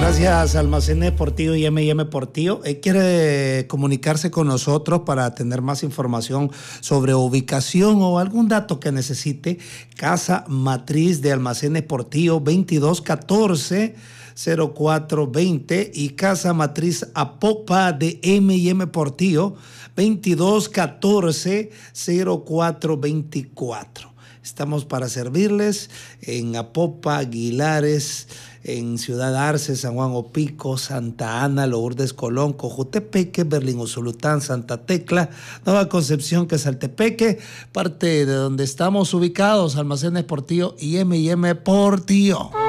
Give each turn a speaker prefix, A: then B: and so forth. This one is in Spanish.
A: Gracias, Almacenes Portillo y M&M Portillo. ¿Quiere comunicarse con nosotros para tener más información sobre ubicación o algún dato que necesite? Casa Matriz de Almacenes Portillo, 2214-0420, y Casa Matriz Apopa de M&M Portillo, 2214-0424. Estamos para servirles en Apopa, Aguilares, en Ciudad Arce, San Juan Opico, Santa Ana, Lourdes Colón, Cojutepeque, Berlín Usulután, Santa Tecla, Nueva Concepción, Quesaltepeque, parte de donde estamos ubicados, Almacenes Portillo y M&M Portillo.